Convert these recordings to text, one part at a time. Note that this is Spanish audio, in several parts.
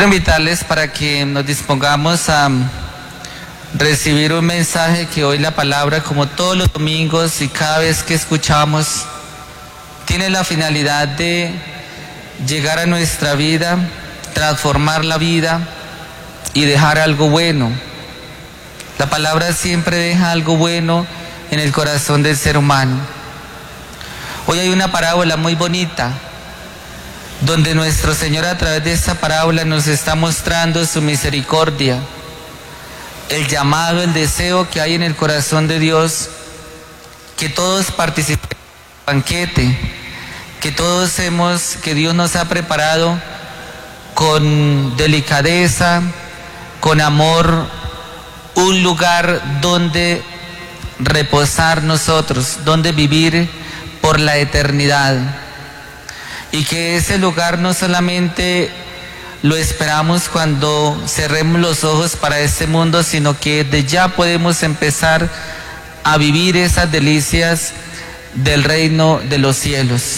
Quiero invitarles para que nos dispongamos a recibir un mensaje que hoy la palabra, como todos los domingos y cada vez que escuchamos, tiene la finalidad de llegar a nuestra vida, transformar la vida y dejar algo bueno. La palabra siempre deja algo bueno en el corazón del ser humano. Hoy hay una parábola muy bonita, donde nuestro Señor a través de esta parábola nos está mostrando su misericordia, el llamado, el deseo que hay en el corazón de Dios, que todos participen en el banquete, que Dios nos ha preparado con delicadeza, con amor, un lugar donde reposar nosotros, donde vivir por la eternidad. Y que ese lugar no solamente lo esperamos cuando cerremos los ojos para este mundo, sino que de ya podemos empezar a vivir esas delicias del reino de los cielos.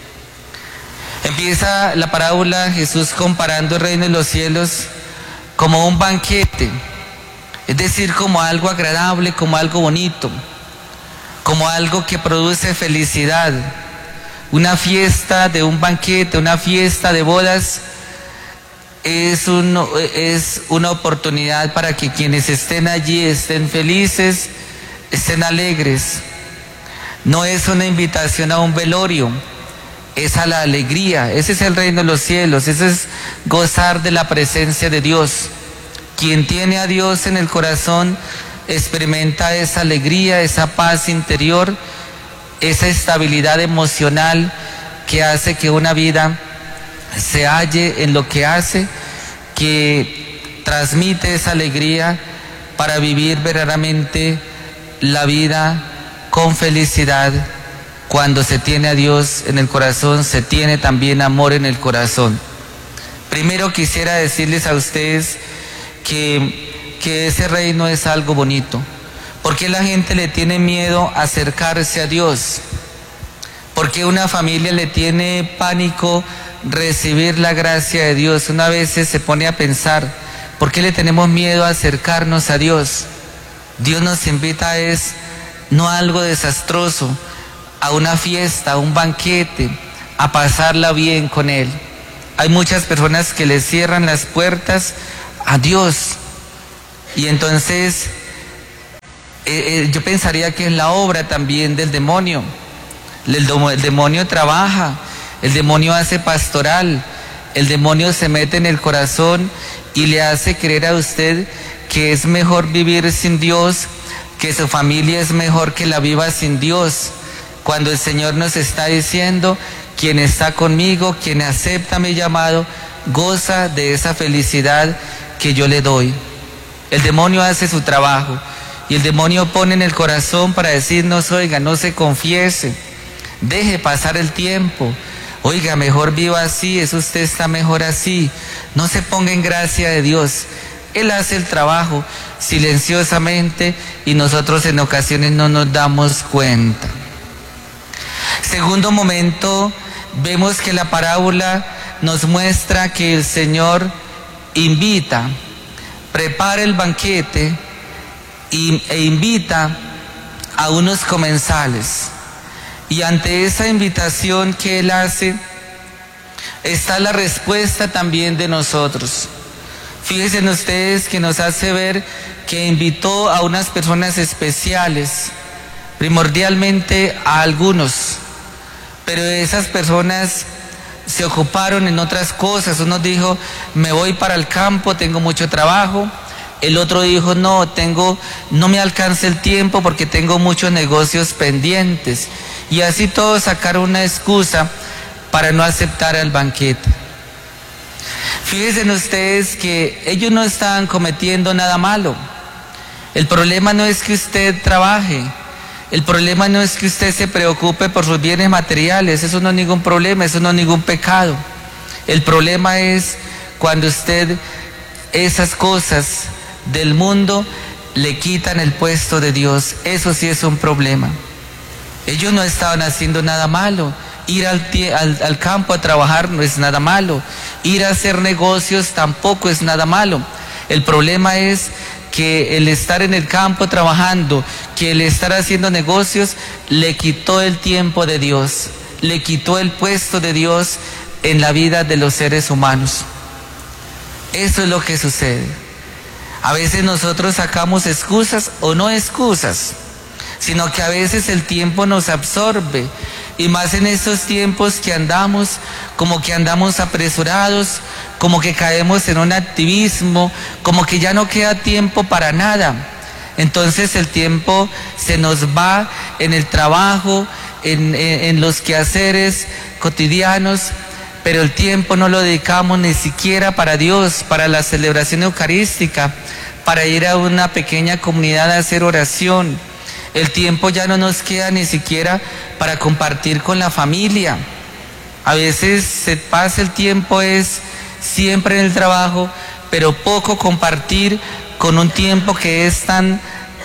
Empieza la parábola Jesús comparando el reino de los cielos como un banquete, es decir, como algo agradable, como algo bonito, como algo que produce felicidad. Una fiesta de un banquete, una fiesta de bodas, es una oportunidad para que quienes estén allí estén felices, estén alegres. No es una invitación a un velorio, es a la alegría. Ese es el reino de los cielos, ese es gozar de la presencia de Dios. Quien tiene a Dios en el corazón experimenta esa alegría, esa paz interior, esa estabilidad emocional que hace que una vida se halle en lo que hace, que transmite esa alegría para vivir verdaderamente la vida con felicidad. Cuando se tiene a Dios en el corazón, se tiene también amor en el corazón. Primero quisiera decirles a ustedes que ese reino es algo bonito. ¿Por qué la gente le tiene miedo a acercarse a Dios? ¿Por qué una familia le tiene pánico recibir la gracia de Dios? Una vez se pone a pensar, ¿por qué le tenemos miedo a acercarnos a Dios? Dios nos invita no a algo desastroso, a una fiesta, a un banquete, a pasarla bien con Él. Hay muchas personas que le cierran las puertas a Dios y entonces yo pensaría que es la obra también del demonio. El demonio trabaja, el demonio hace pastoral, el demonio se mete en el corazón y le hace creer a usted que es mejor vivir sin Dios, que su familia es mejor que la viva sin Dios, cuando el Señor nos está diciendo: quien está conmigo, quien acepta mi llamado, goza de esa felicidad que yo le doy. El demonio hace su trabajo. Y el demonio pone en el corazón para decirnos: oiga, no se confiese, deje pasar el tiempo, oiga, mejor viva así, usted está mejor así, no se ponga en gracia de Dios. Él hace el trabajo silenciosamente y nosotros en ocasiones no nos damos cuenta. Segundo momento, vemos que la parábola nos muestra que el Señor invita, prepara el banquete e invita a unos comensales. Y ante esa invitación que Él hace, está la respuesta también de nosotros. Fíjense ustedes que nos hace ver que invitó a unas personas especiales, primordialmente a algunos, pero esas personas se ocuparon en otras cosas. Uno dijo: me voy para el campo, tengo mucho trabajo. El otro dijo: no me alcanza el tiempo porque tengo muchos negocios pendientes. Y así todos sacaron una excusa para no aceptar el banquete. Fíjense ustedes que ellos no estaban cometiendo nada malo. El problema no es que usted trabaje, el problema no es que usted se preocupe por sus bienes materiales, eso no es ningún problema, eso no es ningún pecado. El problema es cuando usted esas cosas del mundo le quitan el puesto de Dios. Eso sí es un problema. Ellos no estaban haciendo nada malo, Ir al campo a trabajar no es nada malo. Ir a hacer negocios tampoco es nada malo. El problema es que el estar en el campo trabajando, que el estar haciendo negocios, le quitó el tiempo de Dios, le quitó el puesto de Dios en la vida de los seres humanos. Eso es lo que sucede. A veces nosotros sacamos excusas o no excusas, sino que a veces el tiempo nos absorbe, y más en estos tiempos que andamos, como que andamos apresurados, como que caemos en un activismo, como que ya no queda tiempo para nada. Entonces el tiempo se nos va en el trabajo, en los quehaceres cotidianos, pero el tiempo no lo dedicamos ni siquiera para Dios, para la celebración eucarística, para ir a una pequeña comunidad a hacer oración. El tiempo ya no nos queda ni siquiera para compartir con la familia. A veces se pasa el tiempo es siempre en el trabajo, pero poco compartir con un tiempo que es tan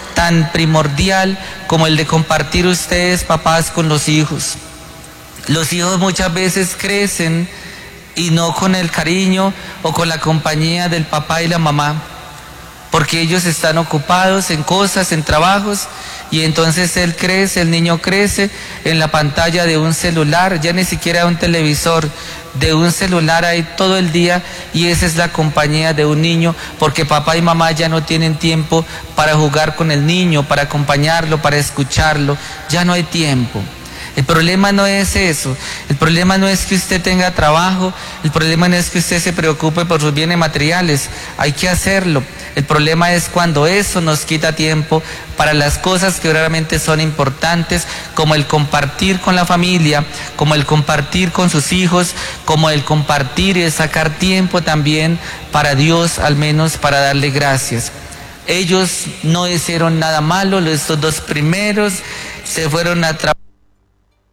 primordial como el de compartir ustedes, papás, con los hijos. Los hijos muchas veces crecen y no con el cariño o con la compañía del papá y la mamá, porque ellos están ocupados en cosas, en trabajos, y entonces el niño crece en la pantalla de un celular, ya ni siquiera un televisor, de un celular ahí todo el día, y esa es la compañía de un niño, porque papá y mamá ya no tienen tiempo para jugar con el niño, para acompañarlo, para escucharlo, ya no hay tiempo. El problema no es eso, el problema no es que usted tenga trabajo, el problema no es que usted se preocupe por sus bienes materiales, hay que hacerlo. El problema es cuando eso nos quita tiempo para las cosas que realmente son importantes, como el compartir con la familia, como el compartir con sus hijos, como el compartir y sacar tiempo también para Dios, al menos para darle gracias. Ellos no hicieron nada malo, estos dos primeros se fueron a trabajar